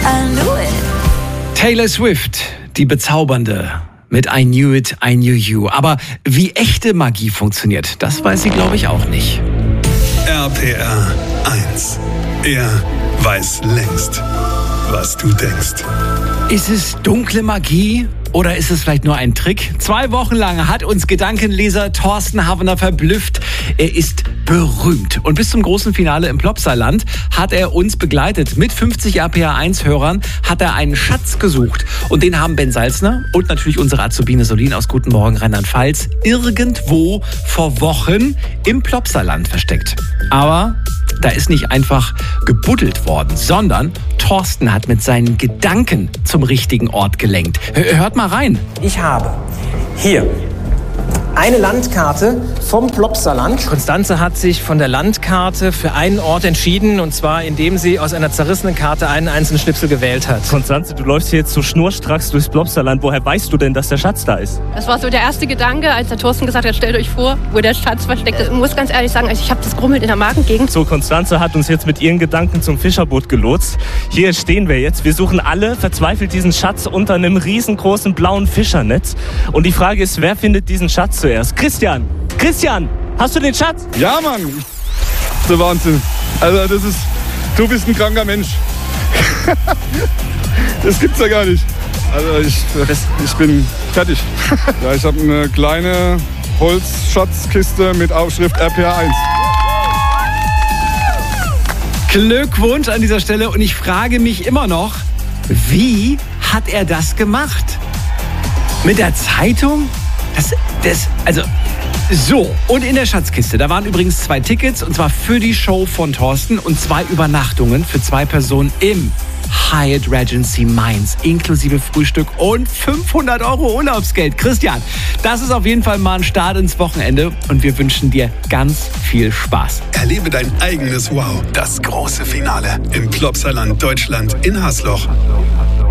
I knew it. Taylor Swift, die Bezaubernde. Mit I Knew It, I Knew You. Aber wie echte Magie funktioniert, das weiß sie, glaube ich, auch nicht. RPR 1. Er weiß längst, was du denkst. Ist es dunkle Magie oder ist es vielleicht nur ein Trick? 2 Wochen lang hat uns Gedankenleser Thorsten Havener verblüfft. Er ist berühmt. Und bis zum großen Finale im Plopsaland hat er uns begleitet. Mit 50 RPR1-Hörern hat er einen Schatz gesucht. Und den haben Ben Salzner und natürlich unsere Azubine Solin aus Guten Morgen Rheinland-Pfalz irgendwo vor Wochen im Plopsaland versteckt. Aber da ist nicht einfach gebuddelt worden, sondern Thorsten hat mit seinen Gedanken zum richtigen Ort gelenkt. Hört mal rein. Ich habe hier eine Landkarte vom Plopsaland. Konstanze hat sich von der Landkarte für einen Ort entschieden, und zwar indem sie aus einer zerrissenen Karte einen einzelnen Schnipsel gewählt hat. Konstanze, du läufst hier jetzt so schnurstracks durchs Plopsaland. Woher weißt du denn, dass der Schatz da ist? Das war so der erste Gedanke, als der Thorsten gesagt hat, stellt euch vor, wo der Schatz versteckt ist. Ich muss ganz ehrlich sagen, also ich habe das Grummeln in der Magengegend. So, Konstanze hat uns jetzt mit ihren Gedanken zum Fischerboot gelotst. Hier stehen wir jetzt. Wir suchen alle verzweifelt diesen Schatz unter einem riesengroßen blauen Fischernetz. Und die Frage ist, wer findet diesen Schatz zuerst? Christian, hast du den Schatz? Ja, Mann. Der Wahnsinn. Also du bist ein kranker Mensch. Das gibt's ja gar nicht. Also ich bin fertig. Ja, ich habe eine kleine Holzschatzkiste mit Aufschrift RPR1. Glückwunsch an dieser Stelle. Und ich frage mich immer noch, wie hat er das gemacht? Mit der Zeitung? So, und in der Schatzkiste, da waren übrigens 2 Tickets, und zwar für die Show von Thorsten und 2 Übernachtungen für 2 Personen im Hyatt Regency Mainz, inklusive Frühstück und 500 € Urlaubsgeld. Christian, das ist auf jeden Fall mal ein Start ins Wochenende und wir wünschen dir ganz viel Spaß. Erlebe dein eigenes Wow. Das große Finale im Plopsaland Deutschland in Hasloch.